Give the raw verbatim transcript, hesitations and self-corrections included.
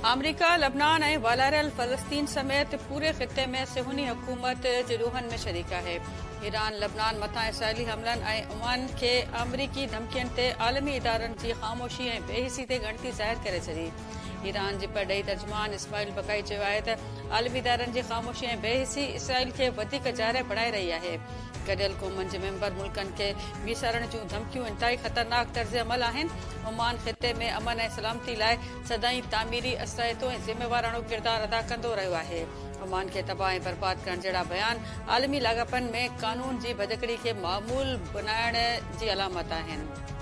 अमरीका लबनान ऐं वालारियल फ़लस्तीन समेत पूरे ख़िते में सिहुनी हुकूमत जे ॾोहनि में शरीक आहे। ईरान लबनान मथां इसराइली हमलनि ऐं ओमान खे अमरीकी धमकियुनि ते आलमी इदारनि जी ख़ामोशी ऐं बेहिसी ते ॻणती ज़ाहिर करे छॾी। ईरान जे परॾेही तर्जुमान इस्माइल बकाई चयो आहे त आलमी इदारनि जी ख़ामोशी ऐं बेहिसी इसराइल खे वधीक जारे बणाए रही आहे। गॾियल क़ौमुनि जे मेंबर मुल्कनि खे बीसारण जूं धमकियूं इंतहाई ख़तरनाक तर्ज़ अमल आहिनि। ओमान ख़िते में अमन ऐं सलामती लाइ सदाईं तामीरी असराइतो ऐं ज़िम्मेवाराणो किरदारु अदा कंदो रहियो आहे। ओमान खे तबाह ऐं बर्बाद करण जहिड़ा बयान आलमी लाॻापनि में क़ानून जी भॼकड़ी खे मामूल बनाइण जी अलामत आहिनि।